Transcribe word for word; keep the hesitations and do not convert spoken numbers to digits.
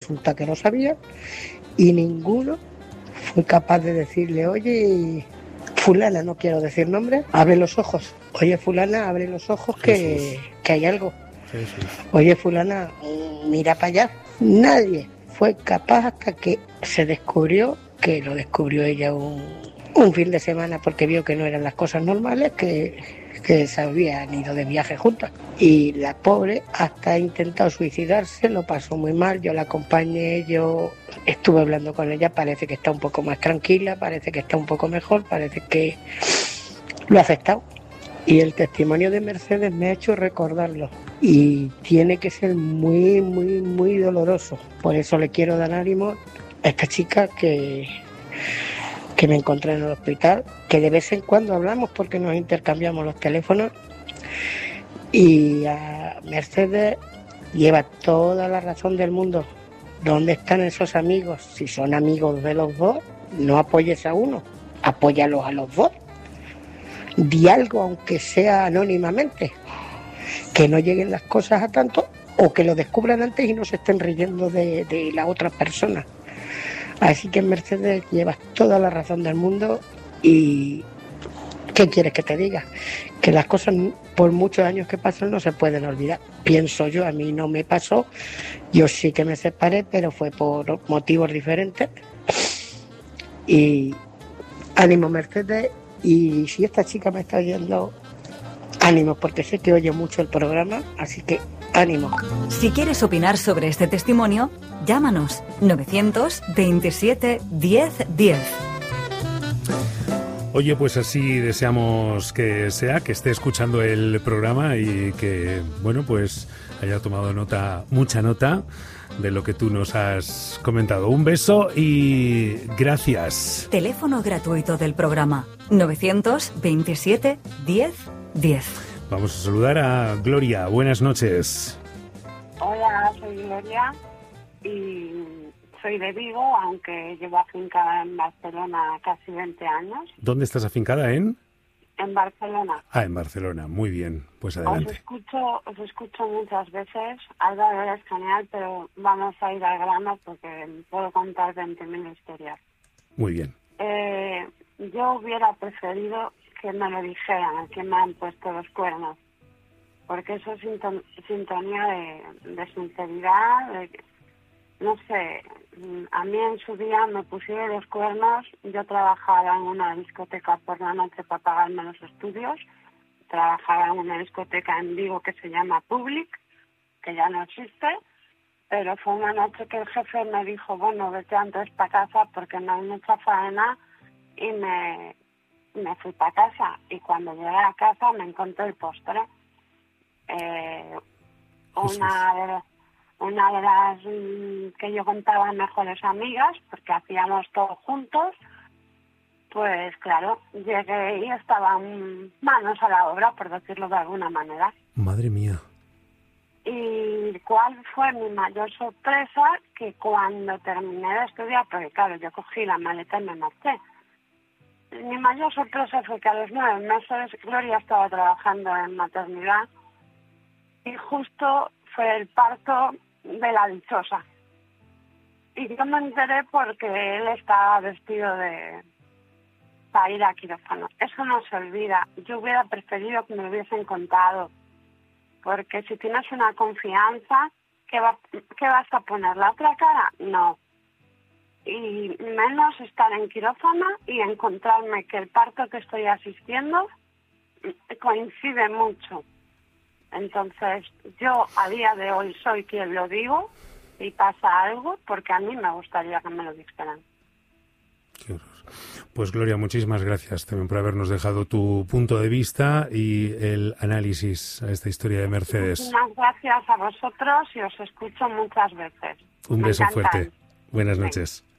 resulta que lo sabían y ninguno fue capaz de decirle, oye, fulana, no quiero decir nombre, abre los ojos. Oye, fulana, abre los ojos que, que hay algo. Jesús. Oye, fulana, mira para allá. Nadie fue capaz hasta que se descubrió, que lo descubrió ella un, un fin de semana porque vio que no eran las cosas normales, que, que se habían ido de viaje juntas. Y la pobre hasta ha intentado suicidarse, lo pasó muy mal, yo la acompañé, yo estuve hablando con ella, parece que está un poco más tranquila, parece que está un poco mejor, parece que lo ha aceptado. Y el testimonio de Mercedes me ha hecho recordarlo. Y tiene que ser muy, muy, muy doloroso. Por eso le quiero dar ánimo a esta chica que, que me encontré en el hospital, que de vez en cuando hablamos porque nos intercambiamos los teléfonos. Y a Mercedes lleva toda la razón del mundo. ¿Dónde están esos amigos? Si son amigos de los dos, no apoyes a uno, apóyalos a los dos. Di algo, aunque sea anónimamente, que no lleguen las cosas a tanto o que lo descubran antes y no se estén riendo de, de la otra persona. Así que Mercedes, llevas toda la razón del mundo y ¿qué quieres que te diga? Que las cosas por muchos años que pasan no se pueden olvidar. Pienso yo, a mí no me pasó, yo sí que me separé, pero fue por motivos diferentes. Y ánimo, Mercedes. Y si esta chica me está oyendo, ánimo, porque sé que oye mucho el programa, así que ánimo. Si quieres opinar sobre este testimonio, llámanos novecientos veintisiete diez diez. Oye, pues así deseamos que sea, que esté escuchando el programa y que, bueno, pues haya tomado nota, mucha nota de lo que tú nos has comentado. Un beso y gracias. Teléfono gratuito del programa novecientos veintisiete diez diez. Vamos a saludar a Gloria. Buenas noches. Hola, soy Gloria y soy de Vigo, aunque llevo afincada en Barcelona casi veinte años. ¿Dónde estás afincada? ¿En? En Barcelona. Ah, en Barcelona. Muy bien. Pues adelante. Os escucho, os escucho muchas veces. Alba es genial, pero vamos a ir al grano porque puedo contar veinte mil historias. Muy bien. Eh, yo hubiera preferido que me lo dijeran, que me han puesto los cuernos. Porque eso es sinton- sintonía de, de sinceridad, de, no sé, a mí en su día me pusieron los cuernos, yo trabajaba en una discoteca por la noche para pagarme los estudios, trabajaba en una discoteca en Vigo que se llama Public, que ya no existe, pero fue una noche que el jefe me dijo, bueno, vete antes para casa porque no hay mucha faena, y me, me fui para casa, y cuando llegué a casa me encontré el postre. Eh, una de una de las mm, que yo contaba mejores amigas, porque hacíamos todo juntos, pues claro, llegué y estaban manos a la obra, por decirlo de alguna manera. Madre mía. Y cuál fue mi mayor sorpresa, que cuando terminé de estudiar, porque claro, yo cogí la maleta y me marché. Mi mayor sorpresa fue que a los nueve meses Gloria estaba trabajando en maternidad y justo fue el parto de la dichosa. Y yo me enteré porque él estaba vestido de para ir a quirófano. Eso no se olvida. Yo hubiera preferido que me hubiesen contado, porque si tienes una confianza, ¿qué, va, qué vas a poner? ¿La otra cara? No. Y menos estar en quirófano y encontrarme que el parto que estoy asistiendo coincide mucho. Entonces, yo a día de hoy soy quien lo digo y pasa algo, porque a mí me gustaría que me lo dijeran. Qué horror. Pues Gloria, muchísimas gracias también por habernos dejado tu punto de vista y el análisis a esta historia de Mercedes. Muchísimas gracias a vosotros y os escucho muchas veces. Un Me beso encantan. fuerte. Buenas noches.